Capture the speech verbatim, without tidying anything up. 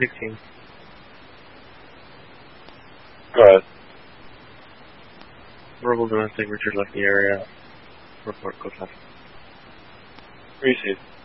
sixteen. Go ahead. Verbal domestic, Richard left the area. Report, go test. Received.